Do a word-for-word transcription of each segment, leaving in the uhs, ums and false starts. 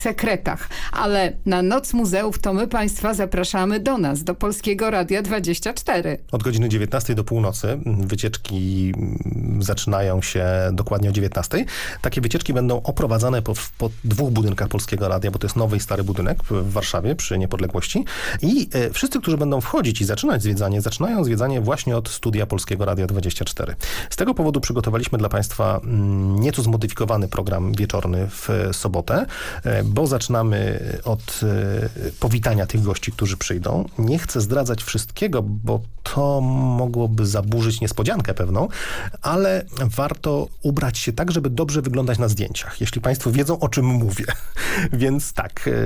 sekretach. Ale na Noc Muzeów to my Państwa zapraszamy do nas, do Polskiego Radia dwadzieścia cztery. Od godziny dziewiętnastej do północy wycieczki zaczynają się dokładnie o dziewiętnastej. Takie wycieczki będą oprowadzane po, po dwóch budynkach Polskiego Radia, bo to jest nowy i stary budynek w Warszawie przy Niepodległości. I e, wszyscy, którzy będą wchodzić i zaczynać zwiedzanie, zaczynają zwiedzanie właśnie od studia Polskiego Radia dwadzieścia cztery. Z tego powodu przygotowaliśmy dla Państwa mm, nieco zmodyfikowany program wieczorny w sobotę, e, bo zaczynamy od e, powitania tych gości, którzy przyjdą. Nie chcę zdradzać wszystkiego, bo to mogłoby zaburzyć niespodziankę pewną, ale warto ubrać się tak, żeby dobrze wyglądać na zdjęciach, jeśli Państwo wiedzą, o czym mówię. Więc tak, e,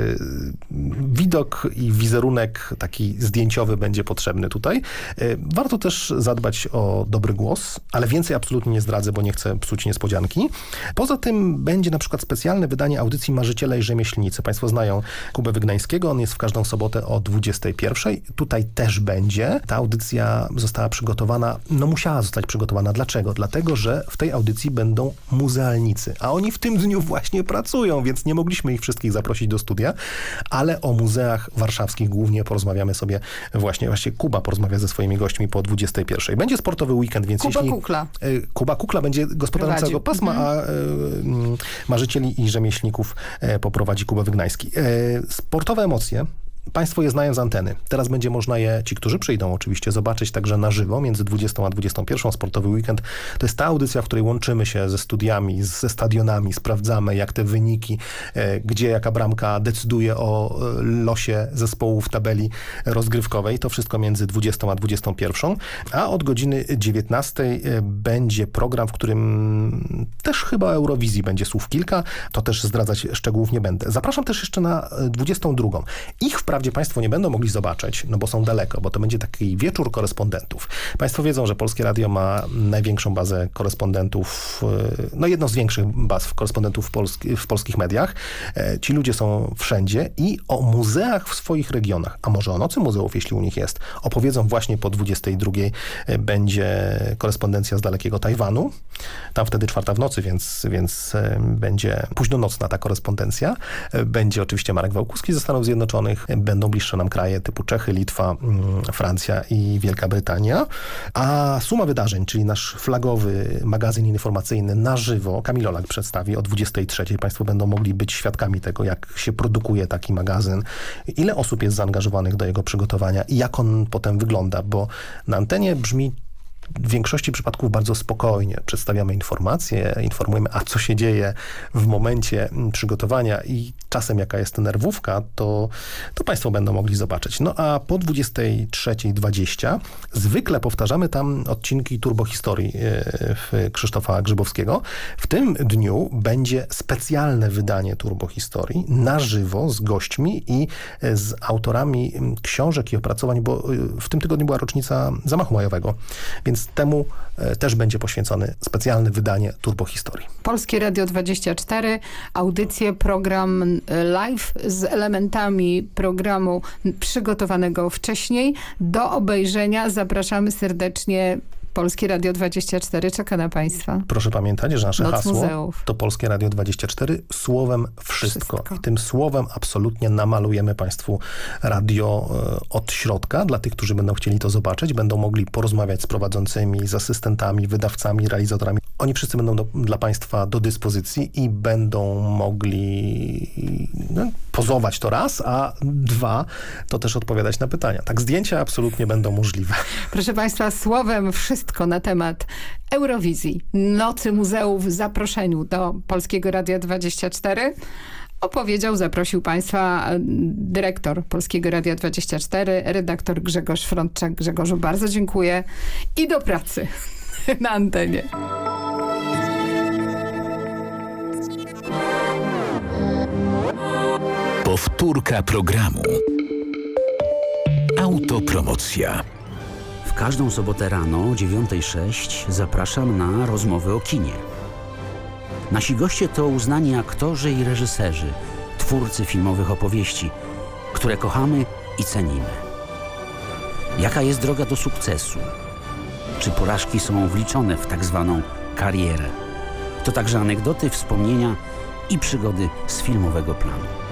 widok i wizerunek taki zdjęciowy będzie potrzebny tutaj. E, warto też zadbać o dobry głos, ale więcej absolutnie nie zdradzę, bo nie chcę psuć niespodzianki. Poza tym będzie na przykład specjalne wydanie audycji Marzyciele i Rzemieślnicy. Państwo znają Kubę Wygnańskiego, on jest w każdą sobotę o dwudziestej pierwszej. Tutaj też będzie. Ta audycja została przygotowana, no musiała zostać przygotowana. Dlaczego? Dlatego, że w tej audycji będą muzealnicy, a oni w tym dniu właśnie pracują, więc nie mogliśmy ich wszystkich zaprosić do studia, ale o muzeach warszawskich głównie porozmawiamy sobie właśnie, właśnie Kuba porozmawia ze swoimi gośćmi po dwudziestej pierwszej. Będzie sportowy weekend, więc Kuba jeśli... Kukla. Y, Kuba Kukla będzie gospodarzem całego pasma, mhm. a y, y, Marzycieli i Rzemieślników y, poprowadzi Kuba Wygnański. Y, sportowe emocje Państwo je znają z anteny. Teraz będzie można je, ci, którzy przyjdą oczywiście, zobaczyć także na żywo między dwudziestą a dwudziestą pierwszą. Sportowy weekend to jest ta audycja, w której łączymy się ze studiami, ze stadionami, sprawdzamy jak te wyniki, e, gdzie jaka bramka decyduje o e, losie zespołu w tabeli rozgrywkowej. To wszystko między dwudziestą a dwudziestą pierwszą. A od godziny dziewiętnastej e, będzie program, w którym też chyba o Eurowizji będzie słów kilka. To też zdradzać szczegółów nie będę. Zapraszam też jeszcze na dwudziestą drugą. Ich wprawdzie Państwo nie będą mogli zobaczyć, no bo są daleko, bo to będzie taki wieczór korespondentów. Państwo wiedzą, że Polskie Radio ma największą bazę korespondentów, no jedną z większych baz korespondentów w, polski, w polskich mediach. Ci ludzie są wszędzie i o muzeach w swoich regionach, a może o Nocy Muzeów, jeśli u nich jest, opowiedzą właśnie po dwudziestej drugiej. Będzie korespondencja z dalekiego Tajwanu. Tam wtedy czwarta w nocy, więc, więc będzie późnonocna ta korespondencja. Będzie oczywiście Marek Wałkuski ze Stanów Zjednoczonych. Będą bliższe nam kraje typu Czechy, Litwa, Francja i Wielka Brytania. A Suma Wydarzeń, czyli nasz flagowy magazyn informacyjny na żywo, Kamil Olak przedstawi o dwudziestej trzeciej. Państwo będą mogli być świadkami tego, jak się produkuje taki magazyn, ile osób jest zaangażowanych do jego przygotowania i jak on potem wygląda, bo na antenie brzmi w większości przypadków bardzo spokojnie. Przedstawiamy informacje, informujemy, a co się dzieje w momencie przygotowania i czasem jaka jest nerwówka, to, to Państwo będą mogli zobaczyć. No a po dwudziestej trzeciej dwadzieścia zwykle powtarzamy tam odcinki Turbohistorii Krzysztofa Grzybowskiego. W tym dniu będzie specjalne wydanie Turbohistorii na żywo z gośćmi i z autorami książek i opracowań, bo w tym tygodniu była rocznica zamachu majowego, więc Więc temu też będzie poświęcone specjalne wydanie Turbohistorii. Polskie Radio dwadzieścia cztery, audycje, program live z elementami programu przygotowanego wcześniej. Do obejrzenia zapraszamy serdecznie. Polskie Radio dwadzieścia cztery czeka na Państwa. Proszę pamiętać, że nasze Noc hasło Muzeów. To Polskie Radio dwadzieścia cztery słowem wszystko. wszystko. I tym słowem absolutnie namalujemy Państwu radio od środka. Dla tych, którzy będą chcieli to zobaczyć, będą mogli porozmawiać z prowadzącymi, z asystentami, wydawcami, realizatorami. Oni wszyscy będą do, dla Państwa do dyspozycji i będą mogli no, pozować to raz, a dwa, to też odpowiadać na pytania. Tak, zdjęcia absolutnie będą możliwe. Proszę Państwa, słowem wszystko na temat Eurowizji, Nocy Muzeów w zaproszeniu do Polskiego Radia dwadzieścia cztery. Opowiedział, zaprosił Państwa dyrektor Polskiego Radia dwadzieścia cztery, redaktor Grzegorz Frądczak. Grzegorzu, bardzo dziękuję i do pracy na antenie. Powtórka programu. Autopromocja. W każdą sobotę rano o dziewiątej sześć zapraszam na rozmowy o kinie. Nasi goście to uznani aktorzy i reżyserzy, twórcy filmowych opowieści, które kochamy i cenimy. Jaka jest droga do sukcesu? Czy porażki są wliczone w tak zwaną karierę? To także anegdoty, wspomnienia i przygody z filmowego planu.